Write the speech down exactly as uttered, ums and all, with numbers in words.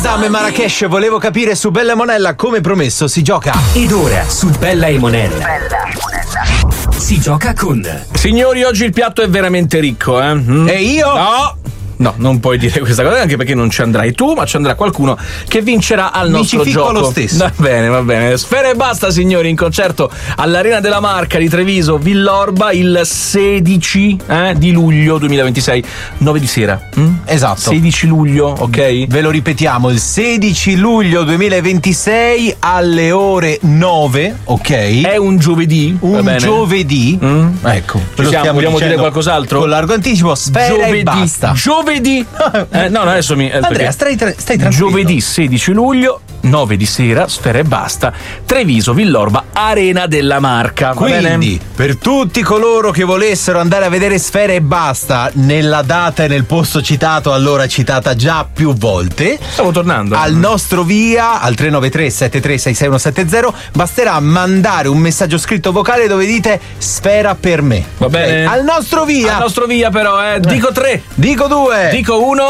Esame Marrakesh, volevo capire su Bella e Monella come promesso si gioca. Ed ora su Bella e Monella si gioca con. Signori, oggi il piatto è veramente ricco, eh? Mm? E io? No! No, non puoi dire questa cosa, anche perché non ci andrai tu, ma ci andrà qualcuno che vincerà al Mi nostro ci ficco gioco. lo stesso. Va bene, va bene. Sfera e basta, signori, in concerto all'Arena della Marca di Treviso, Villorba, il sedici eh, di luglio duemilaventisei, nove di sera. Mm? Esatto. sedici luglio, ok? Ve lo ripetiamo, il sedici luglio duemilaventisei alle ore nove, ok? È un giovedì. Un va bene? giovedì. Mm? Ecco. Ci ve lo siamo, stiamo vogliamo dire dicendo qualcos'altro? Con largo anticipo, Sfera Giovedì. e basta. Giovedì. Eh, no, no, adesso mi. Andrea, perché- stai, tra- stai tranquillo. Giovedì sedici luglio, nove di sera, Sfera e basta, Treviso, Villorba, Arena della Marca. Va bene? Quindi, per tutti coloro che volessero andare a vedere Sfera e basta nella data e nel posto citato, allora citata già più volte, Stavo tornando. al nostro via al tre nove tre sette tre sei sei uno sette zero basterà mandare un messaggio scritto vocale dove dite Sfera per me. Va ok? bene? Al nostro via. Al nostro via, però, eh. Dico tre. Dico due. Dico uno.